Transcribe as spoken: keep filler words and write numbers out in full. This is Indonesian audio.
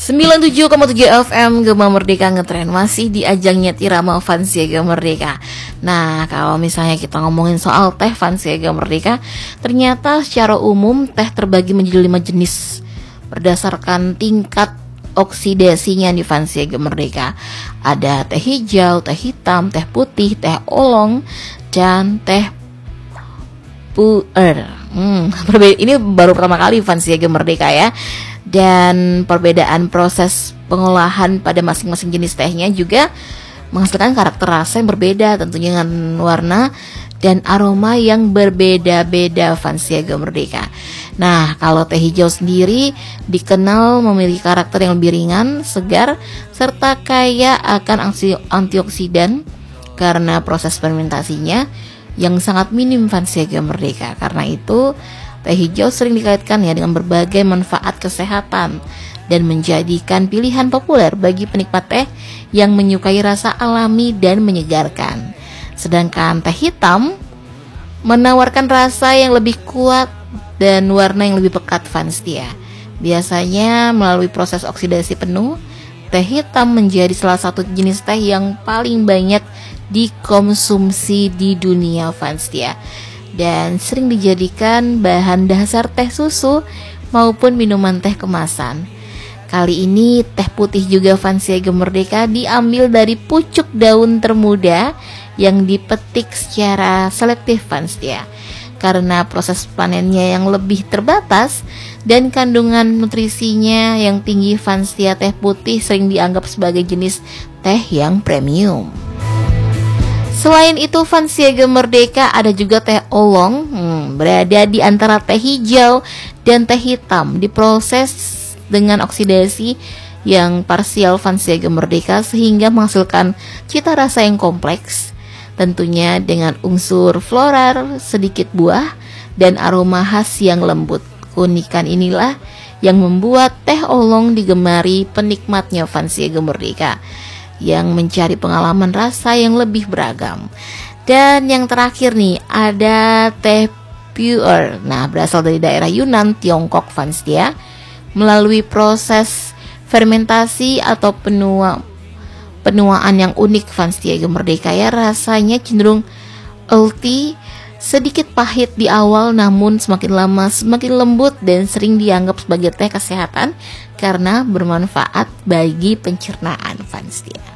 sembilan puluh tujuh koma tujuh F M Gema Merdeka ngetren masih di ajangnya Irama Fansiaga Merdeka. Nah, kalau misalnya kita ngomongin soal teh Fansiaga Merdeka, ternyata secara umum teh terbagi menjadi lima jenis berdasarkan tingkat oksidasinya di Fansiaga Merdeka. Ada teh hijau, teh hitam, teh putih, teh oolong, dan teh puer. Hmm, ini baru pertama kali Fansiaga Merdeka ya. Dan perbedaan proses pengolahan pada masing-masing jenis tehnya juga menghasilkan karakter rasa yang berbeda, tentunya dengan warna dan aroma yang berbeda-beda Fansiaga Merdeka. Nah, kalau teh hijau sendiri dikenal memiliki karakter yang lebih ringan, segar, serta kaya akan antioksidan karena proses fermentasinya yang sangat minim Fansiaga Merdeka. Karena itu teh hijau sering dikaitkan ya dengan berbagai manfaat kesehatan dan menjadikan pilihan populer bagi penikmat teh yang menyukai rasa alami dan menyegarkan. Sedangkan teh hitam menawarkan rasa yang lebih kuat dan warna yang lebih pekat Fanstia. Biasanya melalui proses oksidasi penuh, teh hitam menjadi salah satu jenis teh yang paling banyak dikonsumsi di dunia Fanstia, dan sering dijadikan bahan dasar teh susu maupun minuman teh kemasan. Kali ini teh putih juga Fansiaga Merdeka diambil dari pucuk daun termuda yang dipetik secara selektif Fanstia. Karena proses panennya yang lebih terbatas dan kandungan nutrisinya yang tinggi, Fanstia teh putih sering dianggap sebagai jenis teh yang premium. Selain itu Fansiaga Merdeka ada juga teh oolong, hmm, berada di antara teh hijau dan teh hitam, diproses dengan oksidasi yang parsial Fansiaga Merdeka sehingga menghasilkan cita rasa yang kompleks, tentunya dengan unsur floral, sedikit buah, dan aroma khas yang lembut. Keunikan inilah yang membuat teh oolong digemari penikmatnya Fansiaga Merdeka yang mencari pengalaman rasa yang lebih beragam. Dan yang terakhir nih ada teh puer. Nah, berasal dari daerah Yunan, Tiongkok Fanstia. Melalui proses fermentasi atau penua, penuaan yang unik Fansiaga Merdeka ya, rasanya cenderung earthy, sedikit pahit di awal, namun semakin lama semakin lembut dan sering dianggap sebagai teh kesehatan karena bermanfaat bagi pencernaan Fanstia.